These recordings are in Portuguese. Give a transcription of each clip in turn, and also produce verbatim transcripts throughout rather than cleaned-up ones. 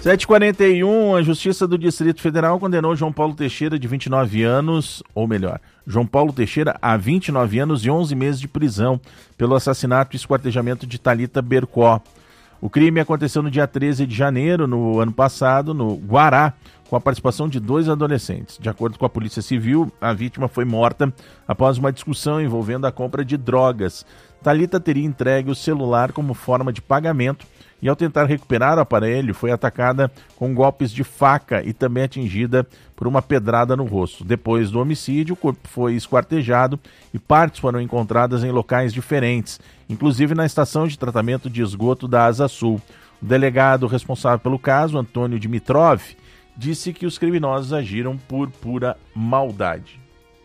sete e quarenta e um, a Justiça do Distrito Federal condenou João Paulo Teixeira, de vinte e nove anos, ou melhor, João Paulo Teixeira, a vinte e nove anos e onze meses de prisão pelo assassinato e esquartejamento de Thalita Bercó. O crime aconteceu no dia treze de janeiro, no ano passado, no Guará, com a participação de dois adolescentes. De acordo com a Polícia Civil, a vítima foi morta após uma discussão envolvendo a compra de drogas. Thalita teria entregue o celular como forma de pagamento e, ao tentar recuperar o aparelho, foi atacada com golpes de faca e também atingida por uma pedrada no rosto. Depois do homicídio, o corpo foi esquartejado e partes foram encontradas em locais diferentes, inclusive na estação de tratamento de esgoto da Asa Sul. O delegado responsável pelo caso, Antônio Dimitrov, disse que os criminosos agiram por pura maldade.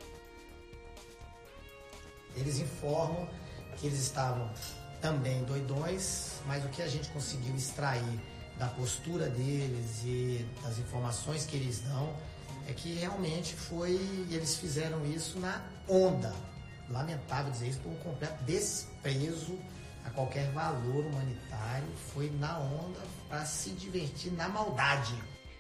Eles informam que eles estavam também doidões, mas o que a gente conseguiu extrair da postura deles e das informações que eles dão é que realmente foi, eles fizeram isso na onda. Lamentável dizer isso, por um completo desprezo a qualquer valor humanitário, foi na onda para se divertir na maldade.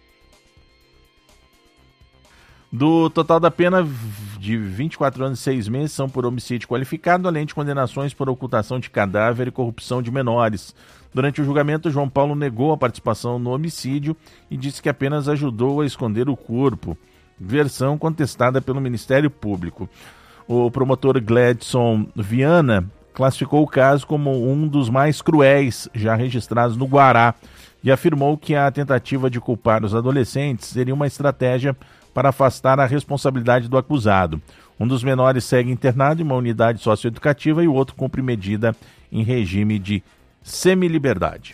Do total da pena de vinte e quatro anos e seis meses são por homicídio qualificado, além de condenações por ocultação de cadáver e corrupção de menores. Durante o julgamento, João Paulo negou a participação no homicídio e disse que apenas ajudou a esconder o corpo, versão contestada pelo Ministério Público. O promotor Gladson Viana classificou o caso como um dos mais cruéis já registrados no Guará e afirmou que a tentativa de culpar os adolescentes seria uma estratégia para afastar a responsabilidade do acusado. Um dos menores segue internado em uma unidade socioeducativa e o outro cumpre medida em regime de semiliberdade.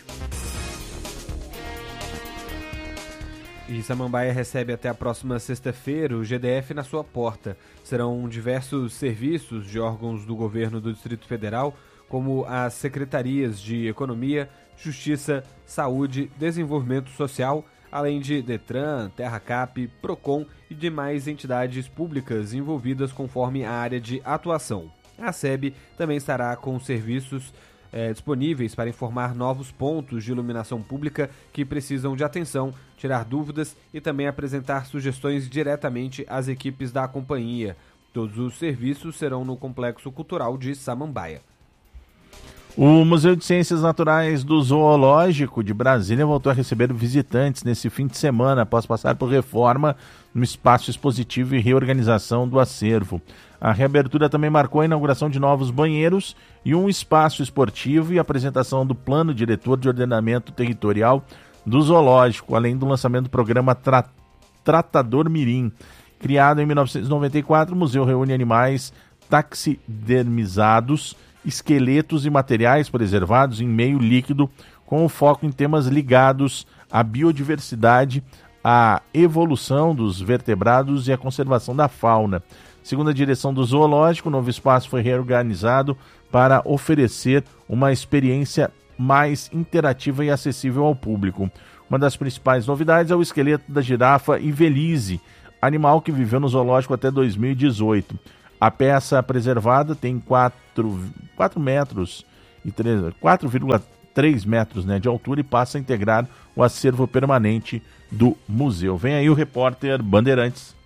E Samambaia recebe até a próxima sexta-feira o G D F na sua porta. Serão diversos serviços de órgãos do governo do Distrito Federal, como as secretarias de Economia, Justiça, Saúde, Desenvolvimento Social, além de Detran, Terracap, Procon e demais entidades públicas envolvidas conforme a área de atuação. A SEB também estará com serviços é, disponíveis para informar novos pontos de iluminação pública que precisam de atenção, tirar dúvidas e também apresentar sugestões diretamente às equipes da companhia. Todos os serviços serão no Complexo Cultural de Samambaia. O Museu de Ciências Naturais do Zoológico de Brasília voltou a receber visitantes nesse fim de semana, após passar por reforma no espaço expositivo e reorganização do acervo. A reabertura também marcou a inauguração de novos banheiros e um espaço esportivo e a apresentação do Plano Diretor de Ordenamento Territorial do Zoológico, além do lançamento do programa Tra- Tratador Mirim. Criado em mil novecentos e noventa e quatro, o museu reúne animais taxidermizados, esqueletos e materiais preservados em meio líquido, com o foco em temas ligados à biodiversidade, à evolução dos vertebrados e à conservação da fauna. Segundo a direção do zoológico, o novo espaço foi reorganizado para oferecer uma experiência mais interativa e acessível ao público. Uma das principais novidades é o esqueleto da girafa Ivelisse, animal que viveu no zoológico até dois mil e dezoito. A peça preservada tem quatro metros e quatro vírgula três metros né, de altura e passa a integrar o acervo permanente do museu. Vem aí o repórter Bandeirantes.